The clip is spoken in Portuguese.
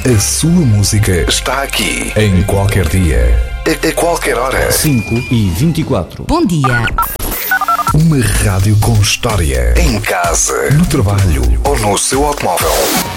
A sua música está aqui. Em qualquer dia. A qualquer hora. 5h24. Bom dia. Uma rádio com história. Em casa, no trabalho ou no seu automóvel.